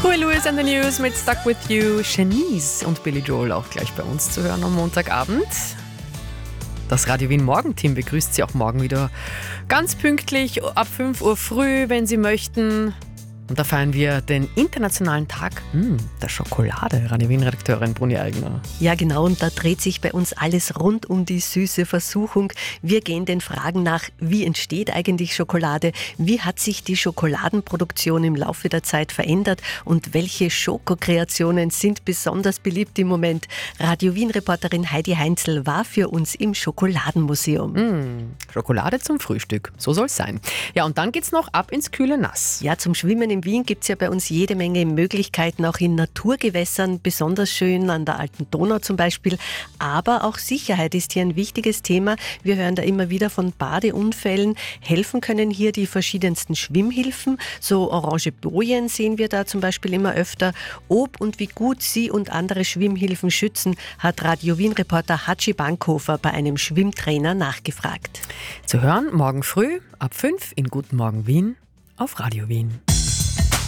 Huey Lewis and the News mit Stuck With You, Shanice und Billy Joel auch gleich bei uns zu hören am Montagabend. Das Radio Wien Morgenteam begrüßt Sie auch morgen wieder ganz pünktlich ab 5 Uhr früh, wenn Sie möchten. Und da feiern wir den Internationalen Tag der Schokolade. Radio Wien-Redakteurin Bruni Eigner. Ja, genau. Und da dreht sich bei uns alles rund um die süße Versuchung. Wir gehen den Fragen nach, wie entsteht eigentlich Schokolade? Wie hat sich die Schokoladenproduktion im Laufe der Zeit verändert? Und welche Schokokreationen sind besonders beliebt im Moment? Radio Wien-Reporterin Heidi Heinzel war für uns im Schokoladenmuseum. Schokolade zum Frühstück, so soll es sein. Ja, und dann geht's noch ab ins kühle Nass. Ja, zum Schwimmen in Wien gibt es ja bei uns jede Menge Möglichkeiten, auch in Naturgewässern, besonders schön an der alten Donau zum Beispiel. Aber auch Sicherheit ist hier ein wichtiges Thema. Wir hören da immer wieder von Badeunfällen. Helfen können hier die verschiedensten Schwimmhilfen. So orange Bojen sehen wir da zum Beispiel immer öfter. Ob und wie gut sie und andere Schwimmhilfen schützen, hat Radio Wien-Reporter Hatschi Bankhofer bei einem Schwimmtrainer nachgefragt. Zu hören morgen früh ab 5 in Guten Morgen Wien auf Radio Wien.